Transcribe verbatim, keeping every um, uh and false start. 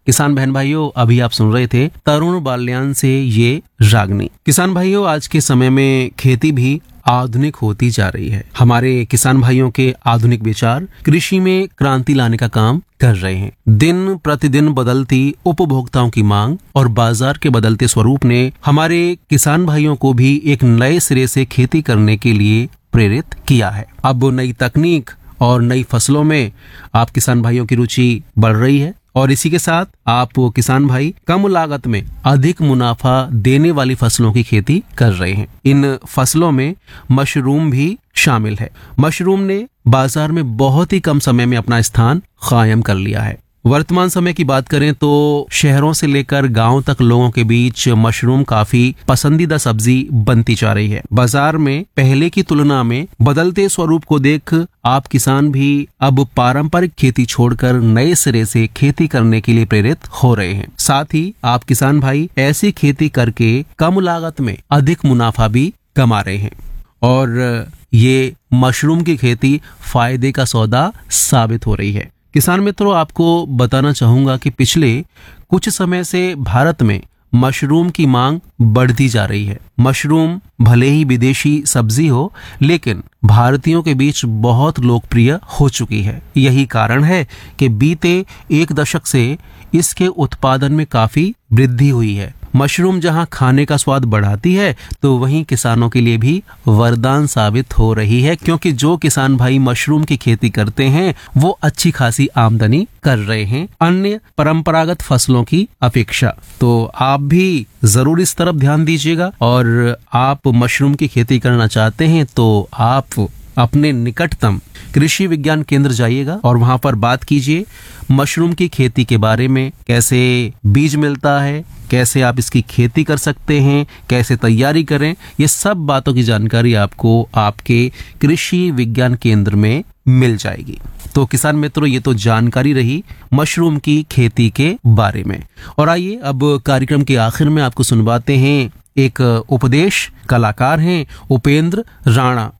किसान बहन भाइयों, अभी आप सुन रहे थे तरुण बाल्यान से ये रागनी। किसान भाइयों, आज के समय में खेती भी आधुनिक होती जा रही है। हमारे किसान भाइयों के आधुनिक विचार कृषि में क्रांति लाने का काम कर रहे हैं। दिन प्रतिदिन बदलती उपभोक्ताओं की मांग और बाजार के बदलते स्वरूप ने हमारे किसान भाइयों को भी एक नए सिरे से खेती करने के लिए प्रेरित किया है। अब नई तकनीक और नई फसलों में आप किसान भाइयों की रुचि बढ़ रही है और इसी के साथ आप किसान भाई कम लागत में अधिक मुनाफा देने वाली फसलों की खेती कर रहे हैं। इन फसलों में मशरूम भी शामिल है। मशरूम ने बाजार में बहुत ही कम समय में अपना स्थान कायम कर लिया है। वर्तमान समय की बात करें तो शहरों से लेकर गांव तक लोगों के बीच मशरूम काफी पसंदीदा सब्जी बनती जा रही है। बाजार में पहले की तुलना में बदलते स्वरूप को देख आप किसान भी अब पारंपरिक खेती छोड़कर नए सिरे से खेती करने के लिए प्रेरित हो रहे हैं। साथ ही आप किसान भाई ऐसी खेती करके कम लागत में अधिक मुनाफा भी कमा रहे हैं और ये मशरूम की खेती फायदे का सौदा साबित हो रही है। किसान मित्रों, आपको बताना चाहूंगा कि पिछले कुछ समय से भारत में मशरूम की मांग बढ़ती जा रही है। मशरूम भले ही विदेशी सब्जी हो, लेकिन भारतीयों के बीच बहुत लोकप्रिय हो चुकी है। यही कारण है कि बीते एक दशक से इसके उत्पादन में काफी वृद्धि हुई है। मशरूम जहां खाने का स्वाद बढ़ाती है तो वहीं किसानों के लिए भी वरदान साबित हो रही है, क्योंकि जो किसान भाई मशरूम की खेती करते हैं वो अच्छी खासी आमदनी कर रहे हैं अन्य परंपरागत फसलों की अपेक्षा। तो आप भी जरूर इस तरफ ध्यान दीजिएगा और आप मशरूम की खेती करना चाहते हैं तो आप अपने निकटतम कृषि विज्ञान केंद्र जाइएगा और वहां पर बात कीजिए मशरूम की खेती के बारे में। कैसे बीज मिलता है, कैसे आप इसकी खेती कर सकते हैं, कैसे तैयारी करें, ये सब बातों की जानकारी आपको आपके कृषि विज्ञान केंद्र में मिल जाएगी। तो किसान मित्रों, ये तो जानकारी रही मशरूम की खेती के बारे में। और आइए अब कार्यक्रम के आखिर में आपको सुनवाते हैं एक उपदेश। कलाकार हैं उपेंद्र राणा